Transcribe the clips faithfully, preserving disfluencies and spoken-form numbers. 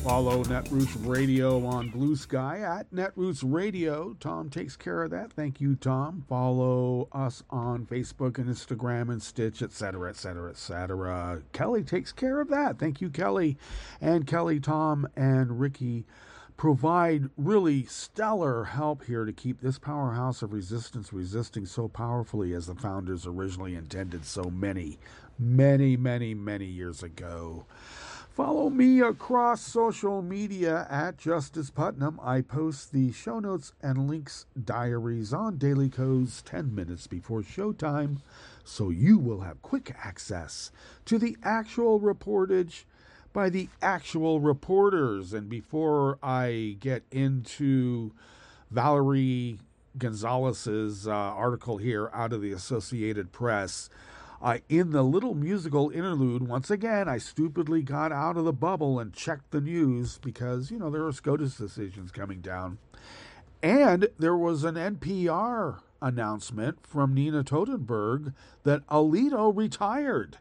Follow Netroots Radio on Blue Sky at Netroots Radio. Tom takes care of that. Thank you, Tom. Follow us on Facebook and Instagram and Stitch, et cetera, et cetera, et cetera. Kelly takes care of that. Thank you, Kelly. And Kelly, Tom, and Ricky provide really stellar help here to keep this powerhouse of resistance resisting so powerfully as the founders originally intended so many, many, many, many years ago. Follow me across social media at Justice Putnam. I post the show notes and links diaries on Daily Codes ten minutes before showtime, so you will have quick access to the actual reportage by the actual reporters. And before I get into Valerie Gonzalez's uh, article here out of the Associated Press, Uh, in the little musical interlude, once again, I stupidly got out of the bubble and checked the news because, you know, there are SCOTUS decisions coming down. And there was an N P R announcement from Nina Totenberg that Alito retired.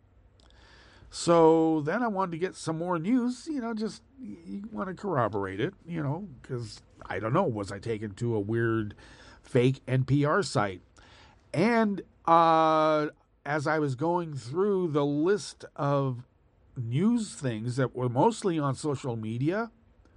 So then I wanted to get some more news, you know, just you want to corroborate it, you know, because I don't know, was I taken to a weird fake N P R site? And, uh, as I was going through the list of news things that were mostly on social media,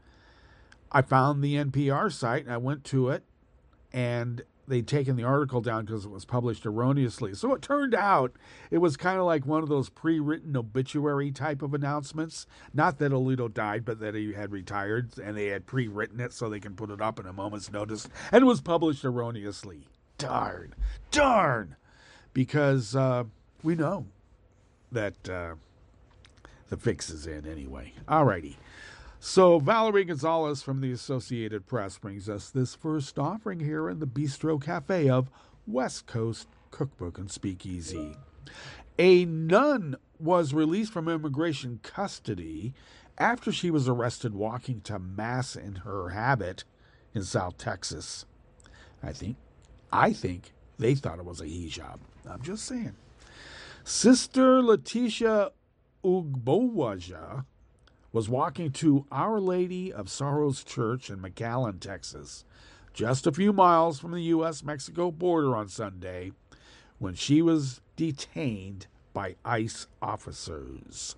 I found the N P R site and I went to it, and they'd taken the article down because it was published erroneously. So it turned out it was kind of like one of those pre-written obituary type of announcements. Not that Alito died, but that he had retired, and they had pre-written it so they can put it up in a moment's notice. And it was published erroneously. Darn. Darn. Because uh, we know that uh, the fix is in anyway. Alrighty. So Valerie Gonzalez from the Associated Press brings us this first offering here in the Bistro Cafe of West Coast Cookbook and Speakeasy. A nun was released from immigration custody after she was arrested walking to Mass in her habit in South Texas. I think, I think they thought it was a hijab. I'm just saying. Sister Letitia Ugbowaja was walking to Our Lady of Sorrows Church in McAllen, Texas, just a few miles from the U S Mexico border on Sunday, when she was detained by ICE officers.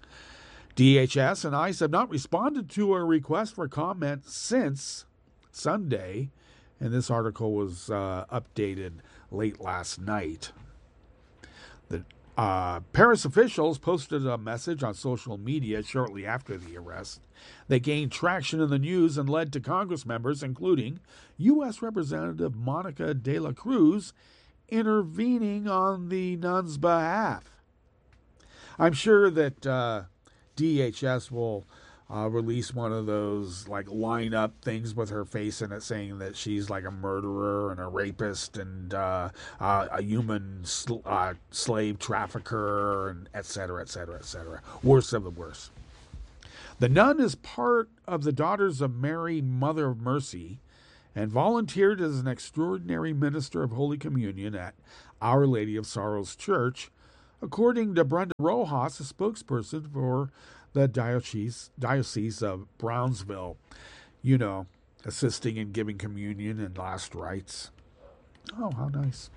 D H S and ICE have not responded to a request for comment since Sunday, and this article was uh, updated late last night. The uh, Paris officials posted a message on social media shortly after the arrest. They gained traction in the news and led to Congress members, including U S Representative Monica de la Cruz, intervening on the nun's behalf. I'm sure that uh, D H S will Uh, release one of those like line up things with her face in it saying that she's like a murderer and a rapist and uh, uh, a human sl- uh, slave trafficker, and et cetera, et cetera, et cetera. Worst of the worst. The nun is part of the Daughters of Mary, Mother of Mercy, and volunteered as an extraordinary minister of Holy Communion at Our Lady of Sorrows Church, according to Brenda Rojas, a spokesperson for the Diocese, Diocese of Brownsville, you know, assisting in giving communion and last rites. Oh, how nice.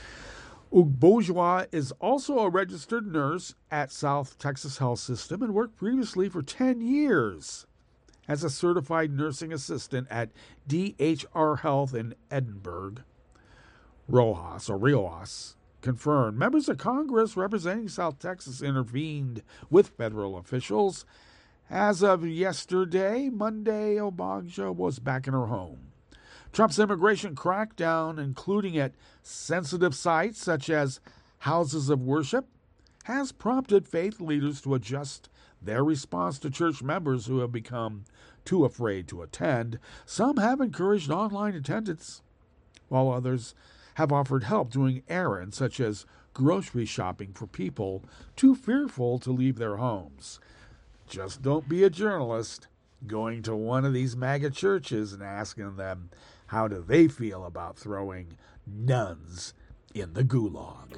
Ugbojoa is also a registered nurse at South Texas Health System and worked previously for ten years as a certified nursing assistant at D H R Health in Edinburgh. Rojas, or Riojas, confirmed. Members of Congress representing South Texas intervened with federal officials. As of yesterday, Monday, Obagja was back in her home. Trump's immigration crackdown, including at sensitive sites such as houses of worship, has prompted faith leaders to adjust their response to church members who have become too afraid to attend. Some have encouraged online attendance, while others have offered help doing errands such as grocery shopping for people too fearful to leave their homes. Just don't be a journalist going to one of these MAGA churches and asking them how do they feel about throwing nuns in the gulag.